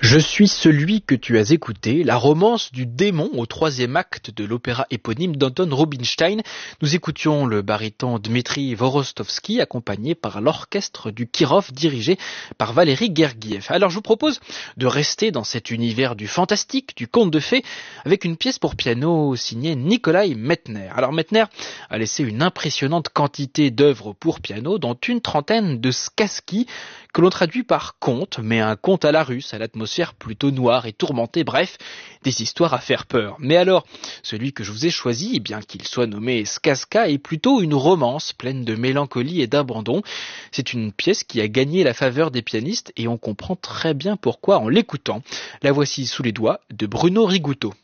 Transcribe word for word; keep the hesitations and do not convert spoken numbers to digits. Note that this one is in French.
Je suis celui que tu as écouté, la romance du démon au troisième acte de l'opéra éponyme d'Anton Rubinstein. Nous écoutions le baryton Dmitri Vorostovski accompagné par l'orchestre du Kirov dirigé par Valéry Gergiev. Alors je vous propose de rester dans cet univers du fantastique, du conte de fées, avec une pièce pour piano signée Nikolai Medtner. Alors Medtner a laissé une impressionnante quantité d'œuvres pour piano, dont une trentaine de skaski, que l'on traduit par conte, mais un conte à la russe, à l'atmosphère plutôt noire et tourmentée, bref, des histoires à faire peur. Mais alors, celui que je vous ai choisi, bien qu'il soit nommé Skaska, est plutôt une romance pleine de mélancolie et d'abandon. C'est une pièce qui a gagné la faveur des pianistes et on comprend très bien pourquoi en l'écoutant. La voici sous les doigts de Bruno Rigutto.